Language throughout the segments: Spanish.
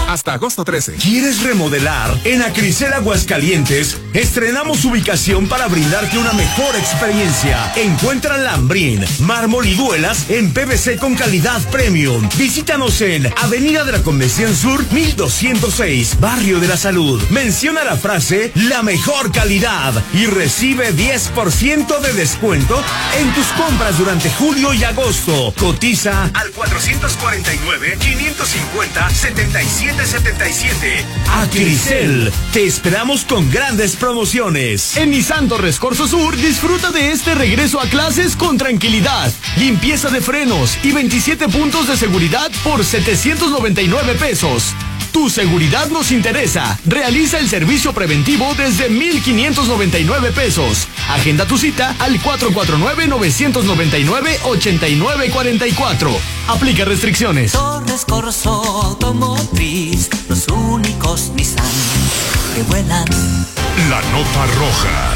hasta agosto 13. ¿Quieres remodelar? En Acricel Aguascalientes estrenamos ubicación para brindarte una mejor experiencia. Encuentra lambrín, mármol y duelas en PVC con calidad premium. Visítanos en Avenida de la Convención Sur 1206, Barrio de la Salud. Menciona la frase "la mejor calidad" y recibe 10% de descuento en tus compras durante julio y agosto. Cotiza al 449-550-7777. Acricel, te esperamos con grandes promociones. En Nissan Torres Corso Sur, disfruta de este regreso a clases con tranquilidad, limpieza de frenos y 27 puntos de seguridad por 799 pesos. Tu seguridad nos interesa. Realiza el servicio preventivo desde 1,599 pesos. Agenda tu cita al 449-999-8944. Aplica restricciones. Torres Corso Automotriz, los únicos Nissan que vuelan. La nota roja.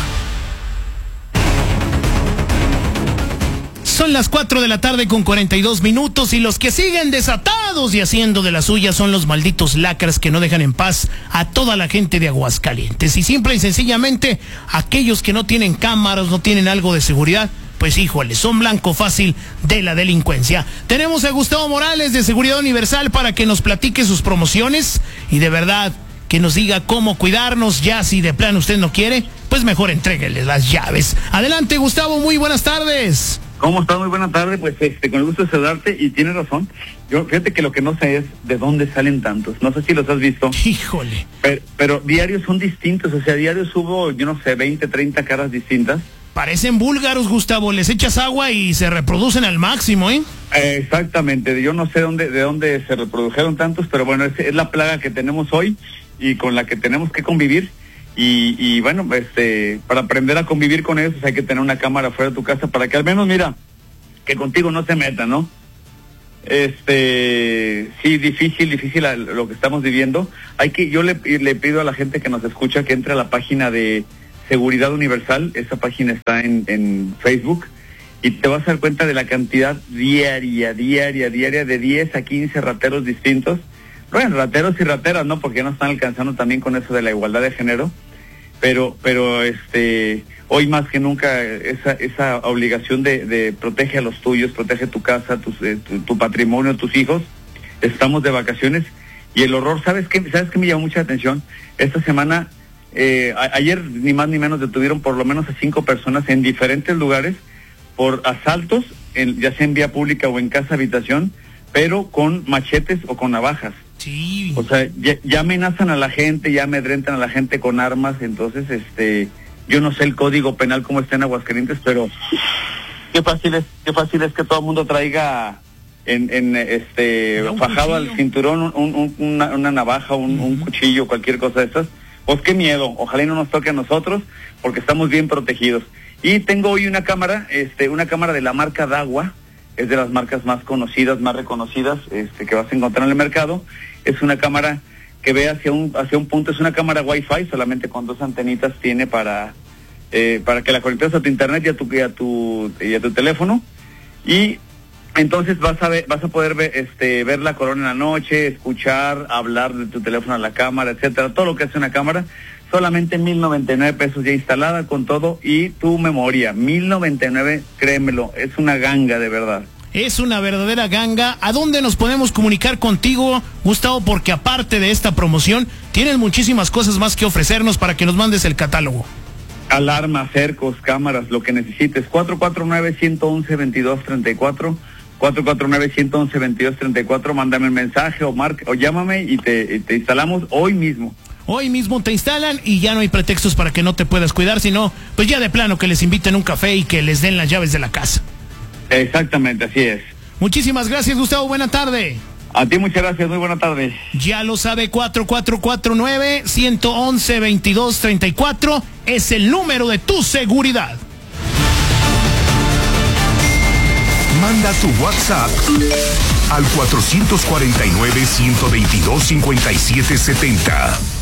Son las 4 de la tarde con 42 minutos y los que siguen desatados y haciendo de las suyas son los malditos lacras que no dejan en paz a toda la gente de Aguascalientes. Y simple y sencillamente, aquellos que no tienen cámaras, no tienen algo de seguridad, pues híjole, son blanco fácil de la delincuencia. Tenemos a Gustavo Morales de Seguridad Universal para que nos platique sus promociones y de verdad que nos diga cómo cuidarnos. Ya si de plano usted no quiere, pues mejor entréguele las llaves. Adelante, Gustavo, muy buenas tardes. ¿Cómo estás? Muy buena tarde, pues con el gusto de saludarte y tienes razón. Yo, fíjate que lo que no sé es de dónde salen tantos. No sé si los has visto. Híjole. Pero diarios son distintos, o sea, diarios hubo, yo no sé, 20, 30 caras distintas. Parecen búlgaros, Gustavo, les echas agua y se reproducen al máximo, ¿eh? Exactamente, yo no sé de dónde se reprodujeron tantos, pero bueno, es la plaga que tenemos hoy y con la que tenemos que convivir. Y bueno, para aprender a convivir con ellos hay que tener una cámara fuera de tu casa para que al menos, mira, que contigo no se meta, ¿no? Sí, difícil lo que estamos viviendo. Yo le pido a la gente que nos escucha que entre a la página de Seguridad Universal. Esa página está en Facebook y te vas a dar cuenta de la cantidad diaria de 10 a 15 rateros distintos. Bueno, rateros y rateras, ¿no? Porque no están alcanzando también con eso de la igualdad de género, pero hoy más que nunca esa obligación de protege a los tuyos, protege tu casa, tu patrimonio, tus hijos. Estamos de vacaciones y el horror, ¿sabes qué me llamó mucha atención? Esta semana, ayer ni más ni menos detuvieron por lo menos a 5 personas en diferentes lugares por asaltos, ya sea en vía pública o en casa habitación, pero con machetes o con navajas. Sí. O sea, ya amenazan a la gente, ya amedrentan a la gente con armas. Entonces, yo no sé el código penal cómo está en Aguascalientes, pero qué fácil es que todo el mundo traiga fajado al cinturón una navaja, un cuchillo, cualquier cosa de estas. Pues qué miedo, ojalá y no nos toque a nosotros, porque estamos bien protegidos. Y tengo hoy una cámara de la marca Dagua. Es de las marcas más conocidas, más reconocidas, que vas a encontrar en el mercado. Es una cámara que ve hacia un punto, es una cámara Wi-Fi, solamente con 2 antenitas tiene para que la conectes a tu internet y a tu teléfono. Y entonces vas a poder ver la corona en la noche, escuchar, hablar de tu teléfono a la cámara, etcétera, todo lo que hace una cámara. Solamente 1,099 pesos ya instalada con todo y tu memoria. 1,099, créemelo, es una ganga de verdad. Es una verdadera ganga. ¿A dónde nos podemos comunicar contigo, Gustavo? Porque aparte de esta promoción, tienes muchísimas cosas más que ofrecernos para que nos mandes el catálogo. Alarmas, cercos, cámaras, lo que necesites. 449-111-2234. 449-111-2234. Mándame un mensaje o llámame y te instalamos hoy mismo. Hoy mismo te instalan y ya no hay pretextos para que no te puedas cuidar, sino pues ya de plano que les inviten un café y que les den las llaves de la casa. Exactamente, así es. Muchísimas gracias, Gustavo, buena tarde. A ti muchas gracias, muy buena tarde. Ya lo sabe, 4449-111-2234 es el número de tu seguridad. Manda tu WhatsApp al 449-122-5770.